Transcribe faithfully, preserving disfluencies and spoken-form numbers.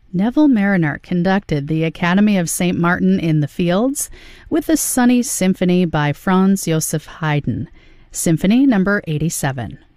Neville Marriner conducted the Academy of Saint Martin in the Fields with the Sunny Symphony by Franz Joseph Haydn, Symphony number eighty-seven.